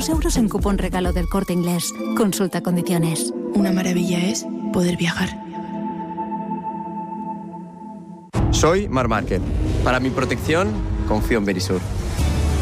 euros en cupón regalo del Corte Inglés. Consulta condiciones. Una maravilla es poder viajar. Soy Marc Márquez. Para mi protección, confío en Verisur.